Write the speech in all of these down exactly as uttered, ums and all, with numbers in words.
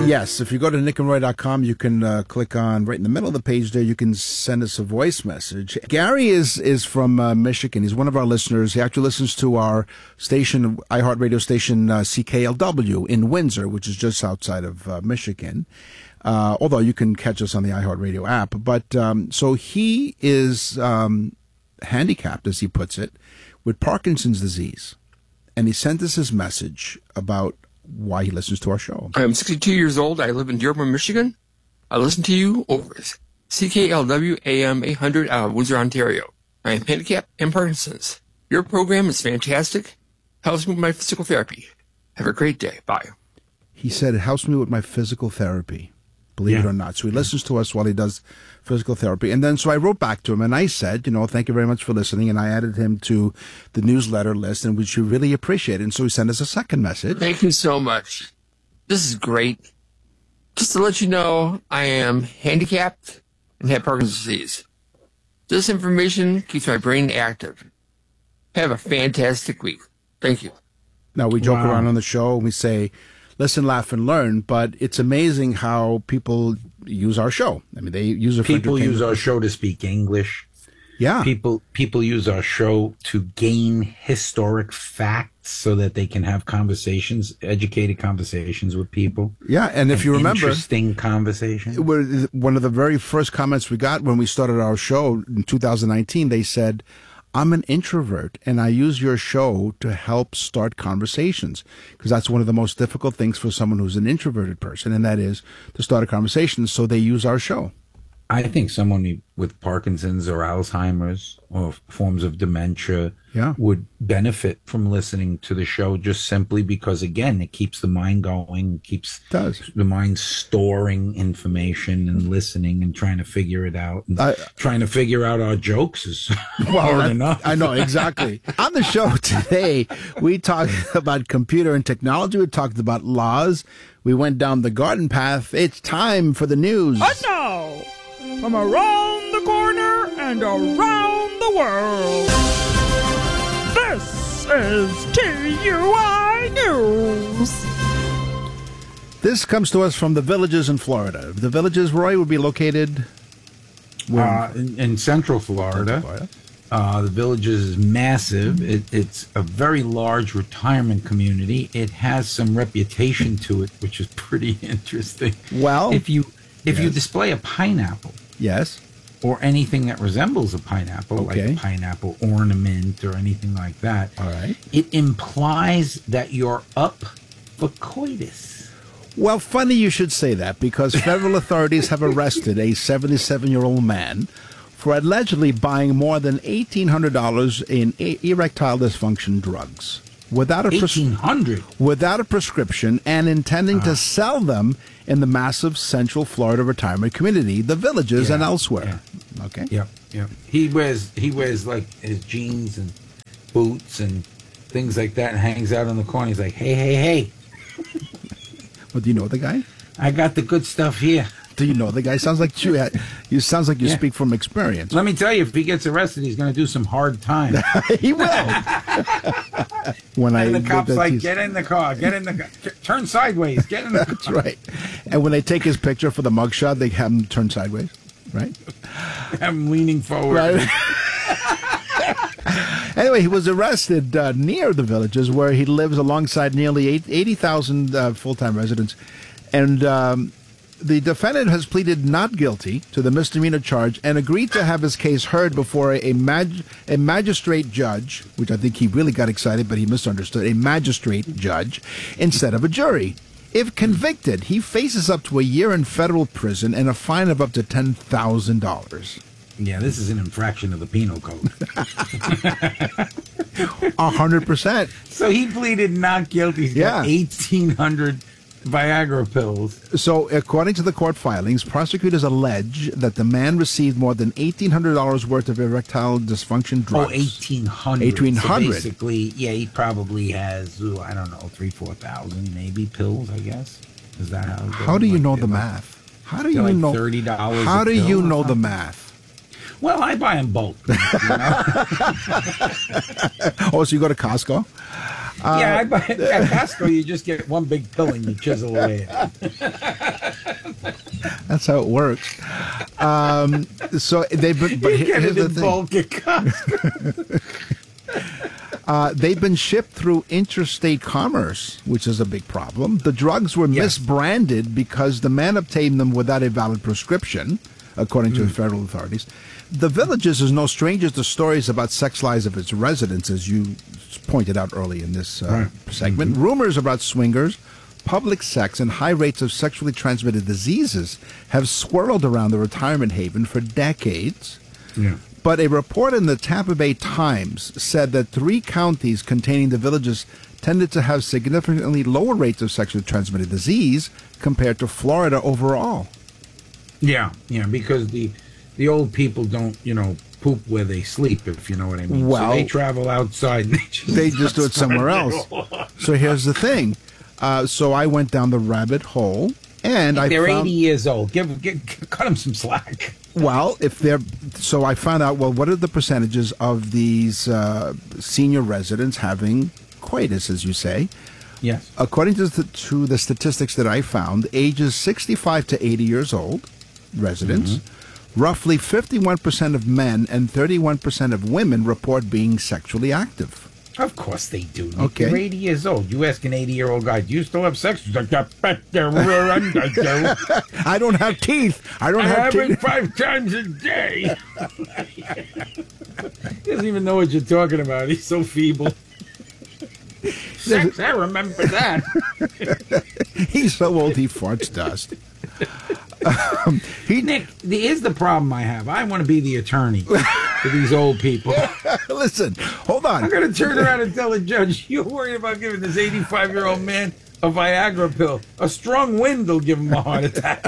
Yes, if you go to nick and roy dot com, you can uh, click on right in the middle of the page there. You can send us a voice message. Gary is is from uh, Michigan. He's one of our listeners. He actually listens to our station, iHeartRadio station, uh, C K L W in Windsor, which is just outside of uh, Michigan. Uh, although you can catch us on the iHeartRadio app. But um, so he is um, handicapped, as he puts it, with Parkinson's disease. And he sent us his message about why he listens to our show. I'm sixty-two years old. I live in Dearborn, Michigan. I listen to you over C K L W A M eight hundred out of Windsor, Ontario. I am handicapped and Parkinson's. Your program is fantastic. Helps me with my physical therapy. Have a great day. Bye. He said it helps me with my physical therapy, believe yeah. it or not. So he listens to us while he does physical therapy. And then so I wrote back to him and I said, you know, thank you very much for listening. And I added him to the newsletter list, and which you really appreciate. And so he sent us a second message. Thank you so much. This is great. Just to let you know, I am handicapped and have Parkinson's disease. This information keeps my brain active. Have a fantastic week. Thank you. Now, we joke Wow. around on the show and we say, listen, laugh, and learn, but it's amazing how people use our show. I mean, they use it for People use entertainment. our show to speak English. Yeah. People people use our show to gain historic facts so that they can have conversations, educated conversations with people. Yeah, and if you remember, interesting conversation. we're- one of the very first comments we got when we started our show in two thousand nineteen, they said, I'm an introvert, and I use your show to help start conversations, because that's one of the most difficult things for someone who's an introverted person, and that is to start a conversation, so they use our show. I think someone with Parkinson's or Alzheimer's or forms of dementia Yeah. would benefit from listening to the show, just simply because, again, it keeps the mind going, keeps It does. the mind storing information and listening and trying to figure it out. And I- trying to figure out our jokes is Well, hard that- enough. I know, exactly. On the show today, we talked about computer and technology. We talked about laws. We went down the garden path. It's time for the news. And now, from around the corner and around the world, this is T U I News. This comes to us from the Villages in Florida. The Villages, Roy, would be located where? Uh, in, in Central Florida. Florida. Uh, the Villages is massive. It, it's a very large retirement community. It has some reputation to it, which is pretty interesting. Well, if you if you yes. display a pineapple Yes. or anything that resembles a pineapple, Okay. like a pineapple ornament or anything like that, All right. it implies that you're up for coitus. Well, funny you should say that, because federal authorities have arrested a seventy-seven-year-old man for allegedly buying more than eighteen hundred dollars in e- erectile dysfunction drugs without a pres- eighteen hundred. without a prescription, and intending to sell them in the massive Central Florida retirement community, the Villages, Yeah, and elsewhere. Okay. Yep, yep. He wears he wears like his jeans and boots and things like that, and hangs out in the corner. He's like, "Hey, hey, hey! Well, do you know the guy? I got the good stuff here." Do you know the guy? Sounds like you. You sounds like you Yeah. speak from experience. Let me tell you, if he gets arrested, he's going to do some hard time. He will. when I And the cop's that- like, he's- "Get in the car, get in the car, turn sideways, get in the car." That's right. And when they take his picture for the mugshot, they have him turn sideways, right? I'm leaning forward. Right. Anyway, he was arrested uh, near the Villages, where he lives alongside nearly eighty thousand uh, full-time residents. And um, the defendant has pleaded not guilty to the misdemeanor charge and agreed to have his case heard before a, a, mag- a magistrate judge, which I think he really got excited, but he misunderstood, a magistrate judge instead of a jury. If convicted, he faces up to a year in federal prison and a fine of up to ten thousand dollars. Yeah, this is an infraction of the penal code. A hundred percent. So he pleaded not guilty. He's got Yeah. eighteen hundred Viagra pills. So, according to the court filings, prosecutors allege that the man received more than eighteen hundred dollars worth of erectile dysfunction drugs. Oh, eighteen hundred. eighteen hundred. So basically, yeah, he probably has, ooh, I don't know, three, four thousand maybe pills, I guess. Is that how it goes? How do you Like, know the like- math? How do they're you like know? thirty dollars How a do pill you or know the something? math? Well, I buy in bulk. You know? Oh, so you go to Costco? Uh, yeah, I buy, at Costco, you just get one big pill and you chisel away. That's how it works. Um, so they've been, but you get here's it the in thing. bulk at Costco. Uh, they've been shipped through interstate commerce, which is a big problem. The drugs were Yes. misbranded because the man obtained them without a valid prescription, according to Mm. the federal authorities. The Villages is no stranger to stories about sex lives of its residents, as you pointed out early in this uh, Right. segment. Mm-hmm. Rumors about swingers, public sex, and high rates of sexually transmitted diseases have swirled around the retirement haven for decades. Yeah. But a report in the Tampa Bay Times said that three counties containing the Villages tended to have significantly lower rates of sexually transmitted disease compared to Florida overall. Yeah, yeah, because the the old people don't, you know, poop where they sleep, if you know what I mean. Well, so they travel outside and they just, They just do it somewhere else. So here's the thing. Uh, so I went down the rabbit hole, and I They're found, eighty years old. Give, give, cut them some slack. well, if they're so I found out, well, what are the percentages of these uh, senior residents having coitus, as you say? Yes. According to the, to the statistics that I found, ages sixty-five to eighty years old residents, mm-hmm. roughly fifty-one percent of men and thirty-one percent of women report being sexually active. Of course they do. Nick. Okay. You're eighty years old. You ask an eighty-year-old guy, do you still have sex? He's like, I bet there were under you. I don't have teeth. I don't I have have it teeth. five times a day. He doesn't even know what you're talking about. He's so feeble. Sex, I remember that. He's so old he farts dust. Um, he, Nick, here's the problem I have. I want to be the attorney for these old people. listen, hold on. I'm going to turn around and tell the judge, you're worried about giving this eighty-five-year-old man a Viagra pill. A strong wind will give him a heart attack.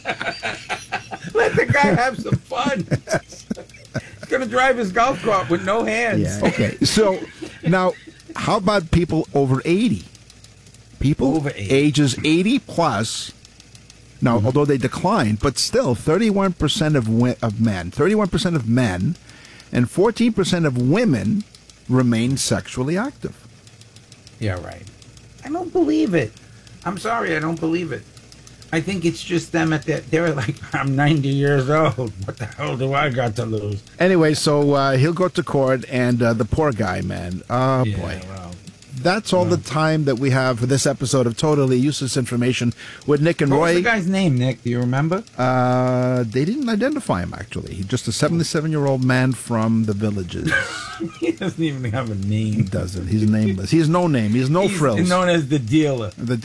Let the guy have some fun. He's going to drive his golf cart with no hands. Yeah, okay. So now, how about people over eighty? People Over eighty. ages eighty plus. Now, Mm-hmm. although they declined, but still, thirty-one percent of wi- of men, thirty-one percent of men, and fourteen percent of women remain sexually active. Yeah, right. I don't believe it. I'm sorry, I don't believe it. I think it's just them at that. They're like, I'm ninety years old. What the hell do I got to lose? Anyway, so uh, he'll go to court, and uh, the poor guy, man. Oh, Yeah, boy. well. That's all the time that we have for this episode of Totally Useless Information with Nick and What was Roy. the guy's name, Nick? Do you remember? Uh, they didn't identify him, actually. He's just a seventy-seven-year-old man from the Villages. He doesn't even have a He name. doesn't. He's nameless. He's no name. He's no He's frills. known as the dealer. The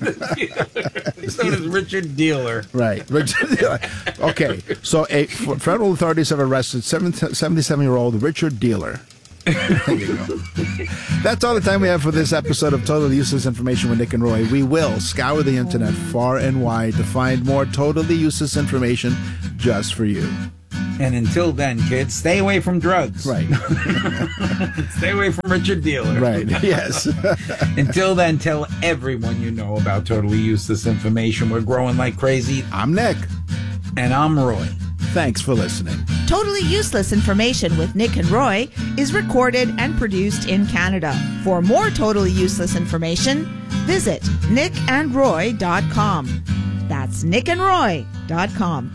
di- He's known as Richard Dealer. right. Okay. So a, f- federal authorities have arrested seventy-seven-year-old Richard Dealer. There you go. That's all the time we have for this episode of Totally Useless Information with Nick and Roy. We will scour the internet far and wide to find more totally useless information just for you. And until then, kids, stay away from drugs. Right. Stay away from Richard Dealer. Right. Yes. Until then, tell everyone you know about totally useless information. We're growing like crazy. I'm Nick. And I'm Roy. Thanks for listening. Totally Useless Information with Nick and Roy is recorded and produced in Canada. For more totally useless information, visit nick and roy dot com. That's nick and roy dot com.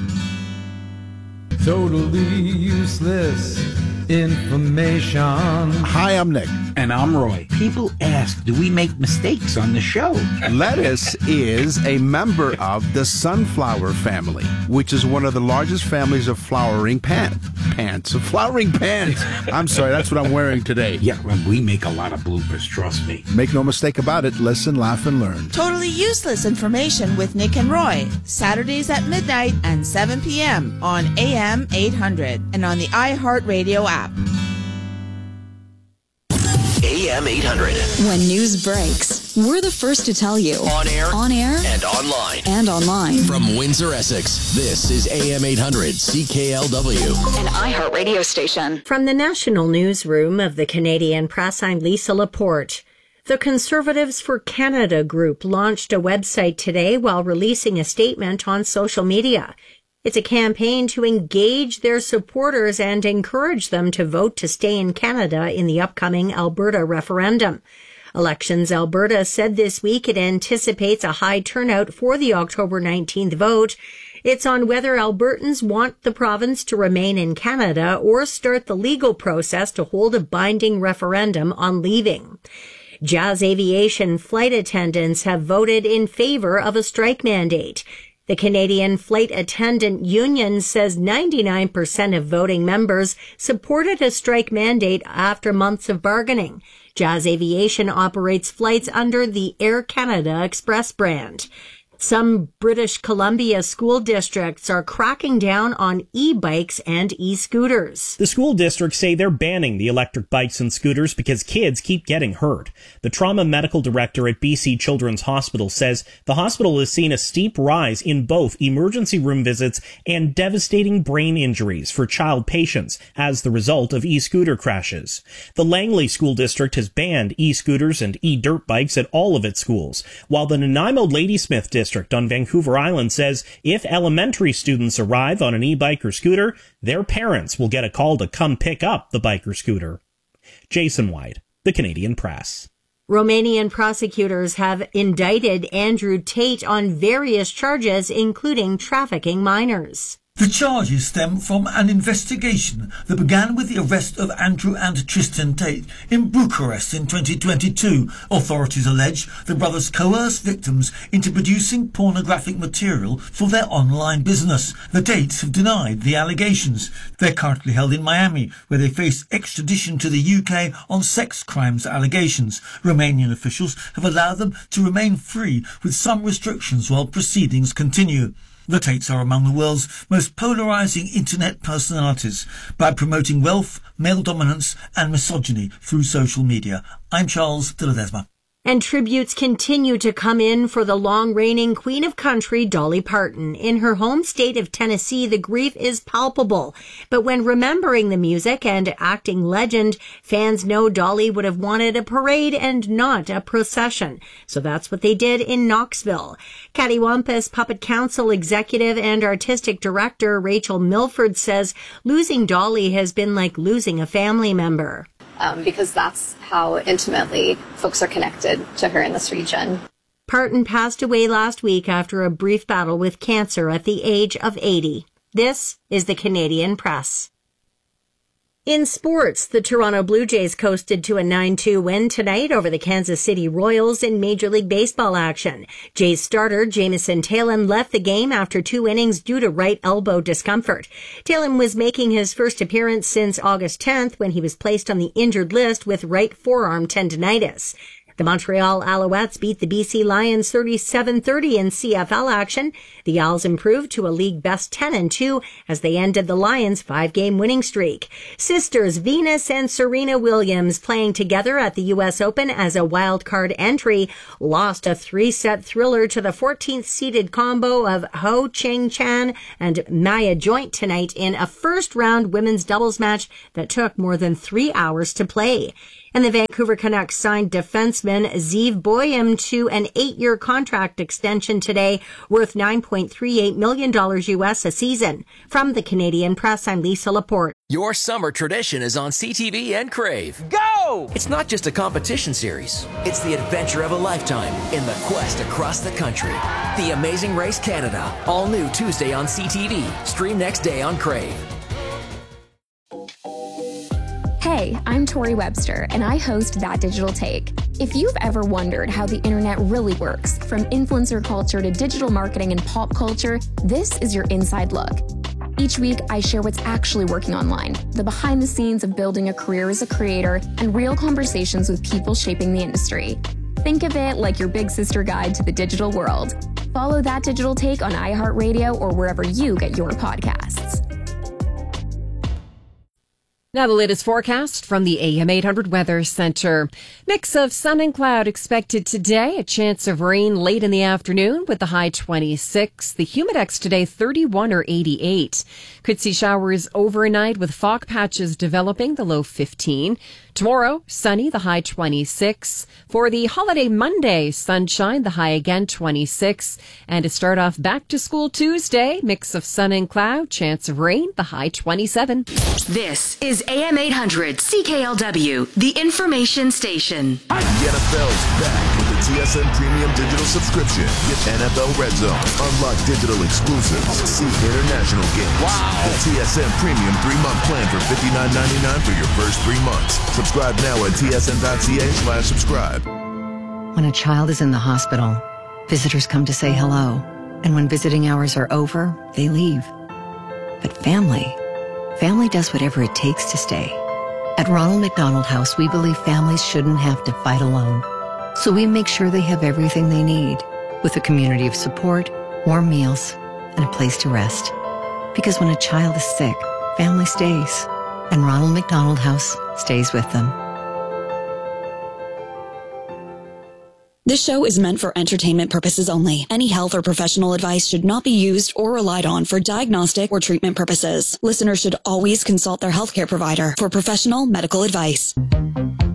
Totally useless information. Hi, I'm Nick. And I'm Roy. People ask, do we make mistakes on the show? Lettuce is a member of the sunflower family, which is one of the largest families of flowering pant, pants, of flowering pants. I'm sorry, that's what I'm wearing today. Yeah, well, we make a lot of bloopers, trust me. Make no mistake about it. Listen, laugh, and learn. Totally Useless Information with Nick and Roy. Saturdays at midnight and seven p.m. on A M eight hundred and on the iHeartRadio app. A M eight hundred. When news breaks, we're the first to tell you. On air. On air. And online. And online. From Windsor, Essex, this is A M eight hundred C K L W. An iHeart radio station. From the National Newsroom of the Canadian Press, I'm Lisa Laporte. The Conservatives for Canada group launched a website today while releasing a statement on social media. It's a campaign to engage their supporters and encourage them to vote to stay in Canada in the upcoming Alberta referendum. Elections Alberta said this week it anticipates a high turnout for the October nineteenth vote. It's on whether Albertans want the province to remain in Canada or start the legal process to hold a binding referendum on leaving. Jazz Aviation flight attendants have voted in favor of a strike mandate. The Canadian Flight Attendant Union says ninety-nine percent of voting members supported a strike mandate after months of bargaining. Jazz Aviation operates flights under the Air Canada Express brand. Some British Columbia school districts are cracking down on e-bikes and e-scooters. The school districts say they're banning the electric bikes and scooters because kids keep getting hurt. The trauma medical director at B C Children's Hospital says the hospital has seen a steep rise in both emergency room visits and devastating brain injuries for child patients as the result of e-scooter crashes. The Langley School District has banned e-scooters and e-dirt bikes at all of its schools, while the Nanaimo Ladysmith District on Vancouver Island says if elementary students arrive on an e-bike or scooter, their parents will get a call to come pick up the bike or scooter. Jason White, The Canadian Press. Romanian prosecutors have indicted Andrew Tate on various charges, including trafficking minors. The charges stem from an investigation that began with the arrest of Andrew and Tristan Tate in Bucharest in twenty twenty-two. Authorities allege the brothers coerced victims into producing pornographic material for their online business. The Tates have denied the allegations. They're currently held in Miami, where they face extradition to the U K on sex crimes allegations. Romanian officials have allowed them to remain free with some restrictions while proceedings continue. The Tates are among the world's most polarizing internet personalities by promoting wealth, male dominance and misogyny through social media. I'm Charles de Ledesma. And tributes continue to come in for the long-reigning Queen of Country, Dolly Parton. In her home state of Tennessee, the grief is palpable. But when remembering the music and acting legend, fans know Dolly would have wanted a parade and not a procession. So that's what they did in Knoxville. Cattywampus Puppet Council Executive and Artistic Director Rachel Milford says losing Dolly has been like losing a family member. Um, because that's how intimately folks are connected to her in this region. Parton passed away last week after a brief battle with cancer at the age of eighty. This is the Canadian Press. In sports, the Toronto Blue Jays coasted to a nine two win tonight over the Kansas City Royals in Major League Baseball action. Jays starter Jamison Taylor left the game after two innings due to right elbow discomfort. Taylor was making his first appearance since August tenth when he was placed on the injured list with right forearm tendinitis. The Montreal Alouettes beat the B C Lions thirty-seven thirty in C F L action. The Owls improved to a league best ten and two as they ended the Lions' five-game winning streak. Sisters Venus and Serena Williams, playing together at the U S Open as a wild card entry, lost a three-set thriller to the fourteenth-seeded combo of Ho Ching Chan and Maya Joint tonight in a first-round women's doubles match that took more than three hours to play. And the Vancouver Canucks signed defenseman Zeev Boyum to an eight-year contract extension today worth nine point three eight million dollars U S a season. From the Canadian Press, I'm Lisa Laporte. Your summer tradition is on C T V and Crave. Go! It's not just a competition series. It's the adventure of a lifetime in the quest across the country. The Amazing Race Canada. All new Tuesday on C T V. Stream next day on Crave. Hey, I'm Tori Webster, and I host That Digital Take. If you've ever wondered how the internet really works, from influencer culture to digital marketing and pop culture, this is your inside look. Each week, I share what's actually working online, the behind the scenes of building a career as a creator, and real conversations with people shaping the industry. Think of it like your big sister guide to the digital world. Follow That Digital Take on iHeartRadio or wherever you get your podcasts. Now the latest forecast from the A M eight hundred Weather Center. Mix of sun and cloud expected today. A chance of rain late in the afternoon with the high twenty-six. The humidex today thirty-one or eighty-eight. Could see showers overnight with fog patches developing, the low fifteen. Tomorrow, sunny, the high twenty-six. For the holiday Monday, sunshine, the high again twenty-six. And to start off back to school Tuesday, mix of sun and cloud, chance of rain, the high twenty-seven. This is A M eight hundred C K L W, the information station. The N F L's back with the T S N Premium Digital Subscription. Get N F L Red Zone, unlock digital exclusives, see international games. Wow. The T S N Premium three-month plan for fifty-nine ninety-nine for your first three months. Subscribe now at T S N dot C A slash subscribe. When a child is in the hospital, visitors come to say hello. And when visiting hours are over, they leave. But family, family does whatever it takes to stay. At Ronald McDonald House, we believe families shouldn't have to fight alone. So we make sure they have everything they need, with a community of support, warm meals, and a place to rest. Because when a child is sick, family stays, and Ronald McDonald House stays with them. This show is meant for entertainment purposes only. Any health or professional advice should not be used or relied on for diagnostic or treatment purposes. Listeners should always consult their healthcare provider for professional medical advice.